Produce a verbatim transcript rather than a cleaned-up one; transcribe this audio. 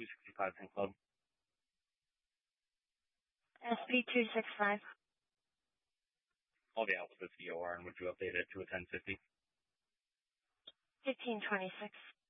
two sixty-five St. Cloud. S B two six five. I'll be out with the C O R, and would you update it to a ten fifty? fifteen twenty-six.